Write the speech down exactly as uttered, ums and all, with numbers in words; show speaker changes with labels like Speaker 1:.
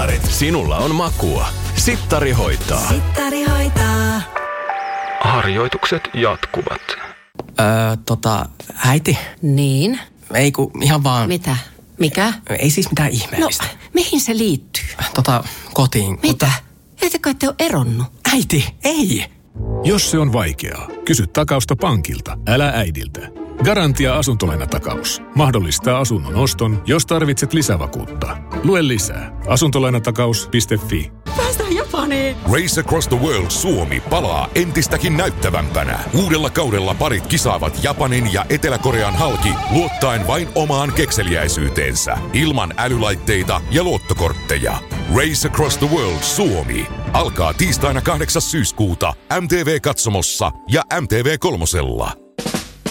Speaker 1: Sittarit. Sinulla on makua. Sittari hoitaa.
Speaker 2: Sittari hoitaa.
Speaker 3: Harjoitukset jatkuvat.
Speaker 4: Öö, tota, äiti?
Speaker 2: Niin?
Speaker 4: Ei ku, ihan vaan...
Speaker 2: Mitä? Mikä?
Speaker 4: Ei siis mitään ihmeellistä.
Speaker 2: No, mihin se liittyy?
Speaker 4: Tota, kotiin.
Speaker 2: Mitä?
Speaker 4: Mutta...
Speaker 2: Ettekö ette ole eronnut?
Speaker 4: Äiti, ei!
Speaker 5: Jos se on vaikeaa, kysy takausta pankilta, älä äidiltä. Garantia asuntolainatakaus mahdollistaa asunnon oston, jos tarvitset lisävakuutta. Lue lisää asuntolainatakaus piste fi.
Speaker 2: Päästään Japaniin!
Speaker 6: Race Across the World Suomi palaa entistäkin näyttävämpänä. Uudella kaudella parit kisaavat Japanin ja Etelä-Korean halki luottaen vain omaan kekseliäisyyteensä. Ilman älylaitteita ja luottokortteja. Race Across the World Suomi alkaa tiistaina kahdeksas syyskuuta M T V-katsomossa ja M T V kolmosella.